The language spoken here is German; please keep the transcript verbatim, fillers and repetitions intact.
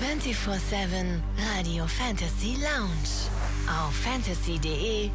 vierundzwanzig sieben Radio Fantasy Lounge auf fantasy punkt de